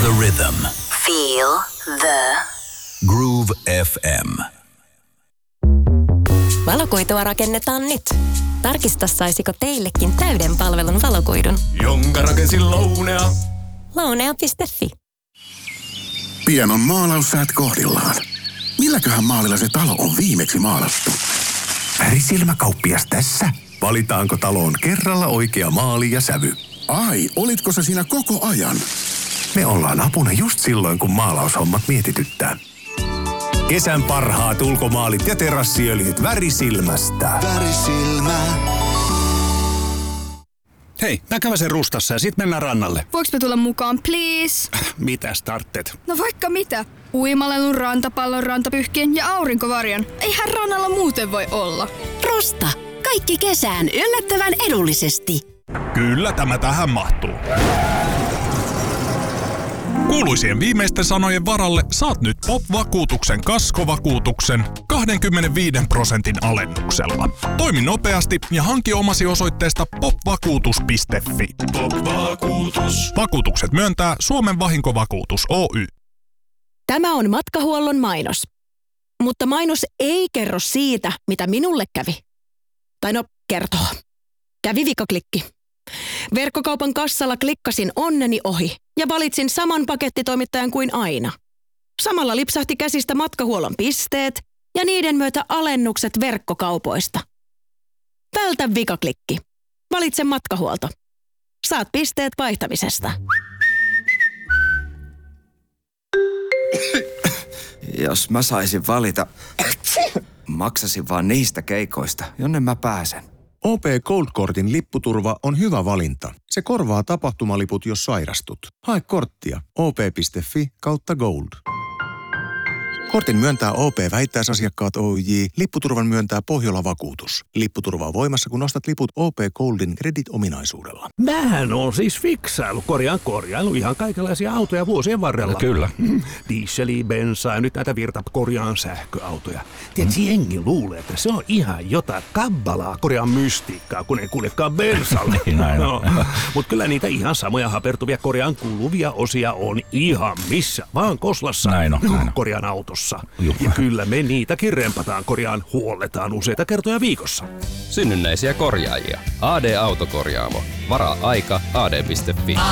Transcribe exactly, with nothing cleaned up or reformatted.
the rhythm. Feel the Groove F M. Valokuitua rakennetaan nyt. Tarkista, saisiko teillekin täyden palvelun valokuidun. Jonka rakensin Lounea. Lounea piste fi. Pian on maalaussäät kohdillaan. Milläköhän maalilla se talo on viimeksi maalattu? Värisilmäkauppias tässä. Valitaanko taloon kerralla oikea maali ja sävy? Ai, olitko sä siinä koko ajan? Me ollaan apuna just silloin, kun maalaushommat mietityttää. Kesän parhaat ulkomaalit ja terassiöljyt Värisilmästä. Värisilmä. Hei, mä käväsen Rustassa ja sit mennään rannalle. Voinko me tulla mukaan, please? Mitä startteet? No vaikka mitä. Uimalelun, rantapallon, rantapyhkien ja aurinkovarjon. Eihän rannalla muuten voi olla. Rusta. Kaikki kesään yllättävän edullisesti. Kyllä tämä tähän mahtuu. Kuuluisien viimeisten sanojen varalle saat nyt Pop-vakuutuksen kaskovakuutuksen kaksikymmentäviisi prosentin alennuksella. Toimi nopeasti ja hanki omasi osoitteesta popvakuutus piste fi. Pop-vakuutus. Vakuutukset myöntää Suomen vahinkovakuutus Oy. Tämä on matkahuollon mainos. Mutta mainos ei kerro siitä, mitä minulle kävi. Tai no, kertoo. Kävi vikaklikki. Verkkokaupan kassalla klikkasin onneni ohi ja valitsin saman pakettitoimittajan kuin aina. Samalla lipsahti käsistä matkahuollon pisteet ja niiden myötä alennukset verkkokaupoista. Vältä vikaklikki. Valitse matkahuolto. Saat pisteet vaihtamisesta. Jos mä saisin valita, maksasin vaan niistä keikoista, jonne mä pääsen. O P Gold-kortin lipputurva on hyvä valinta. Se korvaa tapahtumaliput, jos sairastut. Hae korttia o p piste fi kautta gold. Kortin myöntää O P-vähittäisasiakkaat Oyj. Lipputurvan myöntää Pohjola-vakuutus. Lipputurva on voimassa, kun ostat liput O P Goldin Credit-ominaisuudella. Mähän on siis fiksailu, korjaan korjailu ihan kaikenlaisia autoja vuosien varrella. No kyllä. Dieseliä, bensaa ja nyt näitä virta korjaan sähköautoja. Tiedätkö, mm. jengi luulee, että se on ihan jotain kabbalaa korjaan mystiikkaa, kun ei kuljekaan bensalla. Niin, no, mutta kyllä niitä ihan samoja hapertuvia korjaan kuuluvia osia on ihan missä vaan Koslassa näin on, näin on. korjaan autossa. Juh. Ja kyllä me niitäkin rempataan, korjaan, huolletaan useita kertoja viikossa. Synnynnäisiä korjaajia. A D Autokorjaamo. Varaa aika a d piste fi.